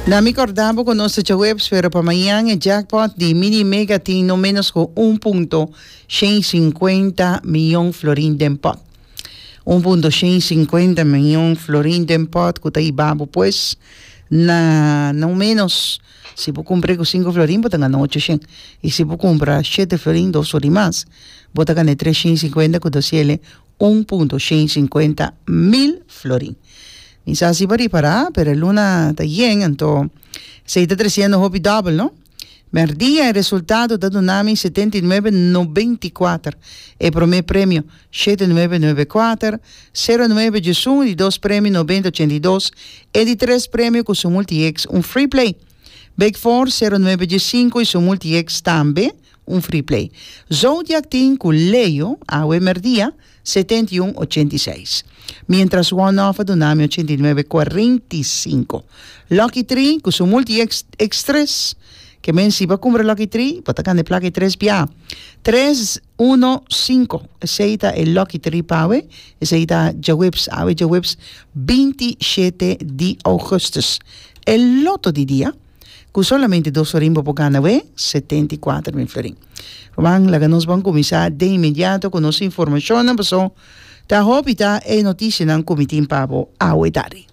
Na me acordava com nossa web, pero para amanhã é jackpot de mini mega tem no menos com 1.150 milhão florin de pot. 1.150 milhão florin de pot, que tá aí babo, pues, na não menos, se você comprar com 5 florin, você ganha 800. E se você comprar 7 florin, 2 florin mais, você ganha 350, que você é 1.150 mil florin. Isa si bari para, pero luna está bien, entonces se está creciendo hobby double, ¿no? Merdia el resultado da Dunami 79,94 e primer premio 79,94, 09 Jesús y 2 premios 90,82 e di 3 premios con su multi-X un free play. Big 4 09 J5 y su multi-X también un free play. Zodiac Team con Leo, Awe Merdia 71,86. Mientras One Off Dunami 89,45. Lucky 3 con su multi-X3, que men si va a comprar Lucky 3, pues tacan de placa 3 pia. 315, ese está el Lucky 3 pawe, ese está Jawebs, Awe Jawebs 27 de agosto. El loto de día, con solamente 2 florin por gana, 74,000 florin. Van, la que nos van a comenzar de inmediato con nuestra información, pues, ta hobita e noticia ng kumitin pabo awe dari.